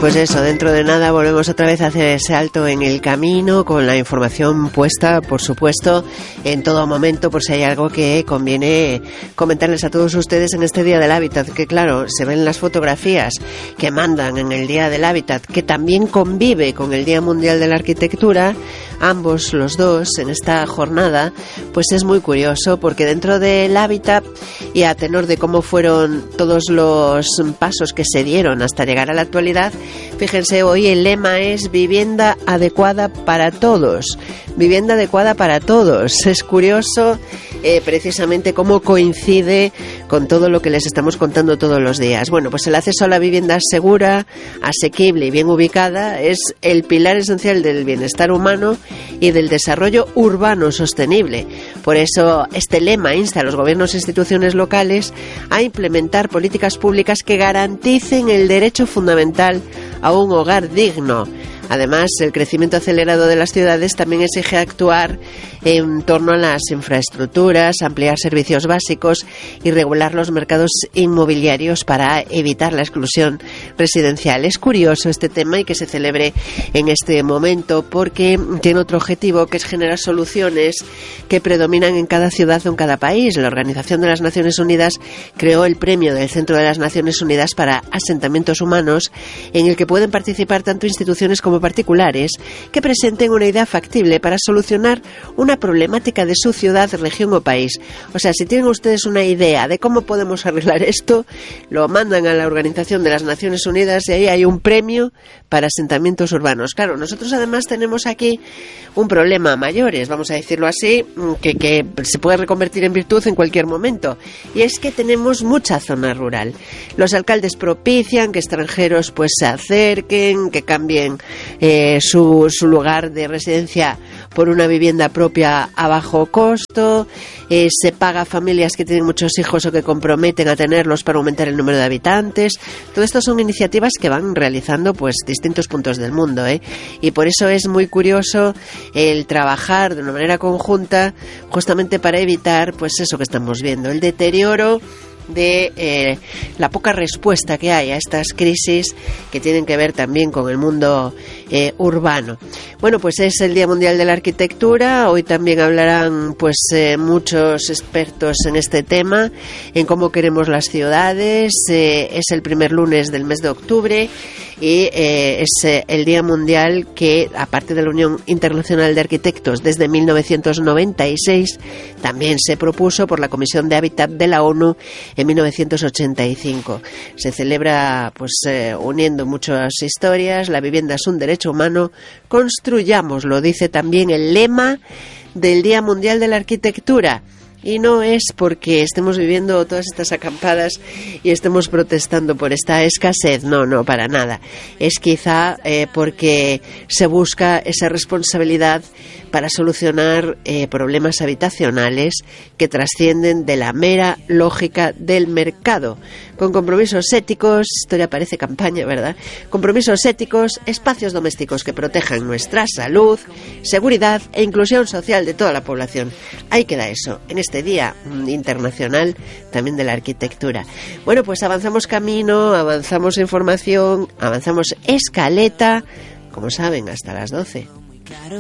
Pues eso, dentro de nada volvemos otra vez a hacer ese alto en el camino con la información puesta, por supuesto, en todo momento, por si hay algo que conviene comentarles a todos ustedes en este Día del Hábitat, que claro, se ven las fotografías que mandan en el Día del Hábitat, que también convive con el Día Mundial de la Arquitectura, ambos los dos en esta jornada, pues es muy curioso porque dentro del hábitat y a tenor de cómo fueron todos los pasos que se dieron hasta llegar a la actualidad, fíjense, hoy el lema es vivienda adecuada para todos. Vivienda adecuada para todos. Es curioso precisamente cómo coincide con todo lo que les estamos contando todos los días. Bueno, pues el acceso a la vivienda segura, asequible y bien ubicada es el pilar esencial del bienestar humano y del desarrollo urbano sostenible. Por eso este lema insta a los gobiernos e instituciones locales a implementar políticas públicas que garanticen el derecho fundamental a un hogar digno. Además, el crecimiento acelerado de las ciudades también exige actuar en torno a las infraestructuras, ampliar servicios básicos y regular los mercados inmobiliarios para evitar la exclusión residencial. Es curioso este tema y que se celebre en este momento porque tiene otro objetivo, que es generar soluciones que predominan en cada ciudad o en cada país. La Organización de las Naciones Unidas creó el premio del Centro de las Naciones Unidas para asentamientos humanos, en el que pueden participar tanto instituciones como particulares que presenten una idea factible para solucionar una problemática de su ciudad, región o país. O sea, si tienen ustedes una idea de cómo podemos arreglar esto, lo mandan a la Organización de las Naciones Unidas y ahí hay un premio para asentamientos urbanos. Claro, nosotros además tenemos aquí un problema a mayores, vamos a decirlo así, que se puede reconvertir en virtud en cualquier momento, y es que tenemos mucha zona rural. Los alcaldes propician que extranjeros pues se acerquen, que cambien su lugar de residencia por una vivienda propia a bajo costo, se paga a familias que tienen muchos hijos o que comprometen a tenerlos para aumentar el número de habitantes. Todo esto son iniciativas que van realizando pues distintos puntos del mundo, y por eso es muy curioso el trabajar de una manera conjunta justamente para evitar pues eso que estamos viendo, el deterioro de la poca respuesta que hay a estas crisis que tienen que ver también con el mundo urbano. Bueno, pues es el Día Mundial de la Arquitectura. Hoy también hablarán pues muchos expertos en este tema, en cómo queremos las ciudades. Es el primer lunes del mes de octubre y es el Día Mundial que, aparte de la Unión Internacional de Arquitectos desde 1996, también se propuso por la Comisión de Hábitat de la ONU en 1985. Se celebra pues uniendo muchas historias. La vivienda es un derecho humano, construyámoslo, dice también el lema del Día Mundial de la Arquitectura. Y no es porque estemos viviendo todas estas acampadas y estemos protestando por esta escasez, no, para nada. Es quizá porque se busca esa responsabilidad para solucionar problemas habitacionales que trascienden de la mera lógica del mercado. Con compromisos éticos, esto ya parece campaña, ¿verdad? Compromisos éticos, espacios domésticos que protejan nuestra salud, seguridad e inclusión social de toda la población. Ahí queda eso, en este Día Internacional también de la Arquitectura. Bueno, pues avanzamos camino, avanzamos información, avanzamos escaleta, como saben, hasta las 12.